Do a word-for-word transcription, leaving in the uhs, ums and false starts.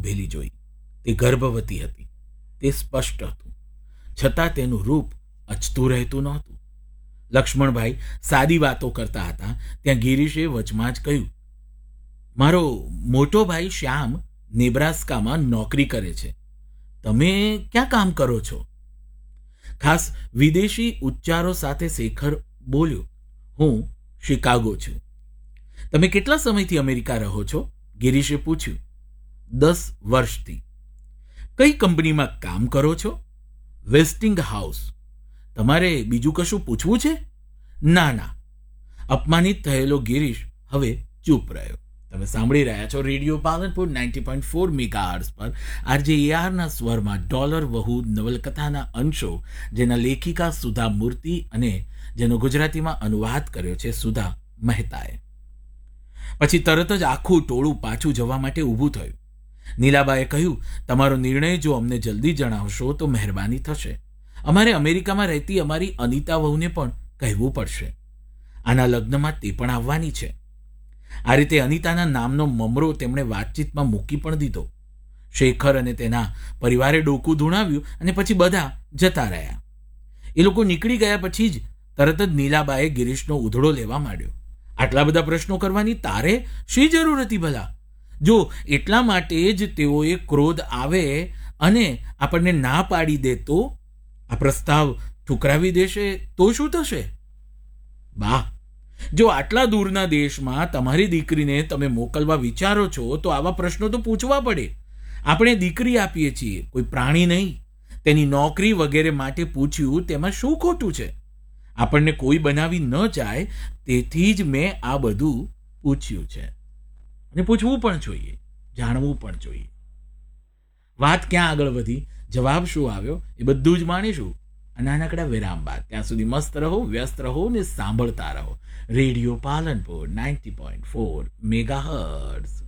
ઊભેલી જોઈ. તે ગર્ભવતી હતી. તે સ્પષ્ટ હતું, છતાં તેનું રૂપ અચતું રહેતું નહોતું. લક્ષ્મણભાઈ સાદી વાતો કરતા હતા ત્યાં ગિરીશે વચમાં જ કહ્યું, મારો મોટો ભાઈ શ્યામ નેબ્રાસ્કામાં નોકરી કરે છે. તમે ક્યાં કામ કરો છો? ખાસ વિદેશી ઉચ્ચારો સાથે શેખર બોલ્યો, હું શિકાગો છું. તમે કેટલા સમયથી અમેરિકા રહો છો? ગિરીશે પૂછ્યું. દસ વર્ષથી. કઈ કંપનીમાં કામ કરો છો? Wasting house. તમારે બીજું કશું પૂછવું છે? ના ના. અપમાનિત થયેલો ગિરીશ હવે ચૂપ રહ્યો. તમે સાંભળી રહ્યા છો radio Palanpur ninety point four megahertz પર આરજે એઆરના સ્વરમાં ડોલર વહુ નવલકથાના અંશો, જેના લેખિકા સુધા મૂર્તિ અને જેનો ગુજરાતીમાં અનુવાદ કર્યો છે સુધા મહેતાએ. પછી તરત જ આખું ટોળું પાછું જવા માટે ઊભું થયું. નીલાબાએ કહ્યું, તમારો નિર્ણય જો અમને જલ્દી જણાવશો તો મહેરબાની થશે. અમારે અમેરિકામાં રહેતી અમારી અનિતા વહુને પણ કહેવું પડશે. આના લગ્નમાં તે પણ આવવાની છે. આ રીતે અનિતાના નામનો મમરો તેમણે વાતચીતમાં મૂકી પણ દીધો. શેખર અને તેના પરિવારે ડોકું ધૂણાવ્યું અને પછી બધા જતા રહ્યા. એ લોકો નીકળી ગયા પછી જ તરત જ નીલાબાએ ગિરીશનો ઉધડો લેવા માંડ્યો. આટલા બધા પ્રશ્નો કરવાની તારે શી જરૂર હતી ભલા? જો એટલા માટે જ તેઓએ ક્રોધ આવે અને આપણને ના પાડી દે તો આ પ્રસ્તાવ ઠુકરાવી દેશે તો શું થશે? બા, જો આટલા દૂરના દેશમાં તમારી દીકરીને તમે મોકલવા વિચારો છો તો આવા પ્રશ્નો તો પૂછવા પડે. આપણે દીકરી આપીએ છીએ, કોઈ પ્રાણી નહીં. તેની નોકરી વગેરે માટે પૂછ્યું તેમાં શું ખોટું છે? આપણને કોઈ બનાવી ન જાય તેથી જ મેં આ બધું પૂછ્યું છે. અને પૂછવું પણ જોઈએ, જાણવું પણ જોઈએ. વાત ક્યાં આગળ વધી, જવાબ શું આવ્યો, એ બધું જ માણીશું આ નાનકડા વિરામ બાદ. ત્યાં સુધી મસ્ત રહો, વ્યસ્ત રહો ને સાંભળતા રહો radio Palanpur ninety point four megahertz.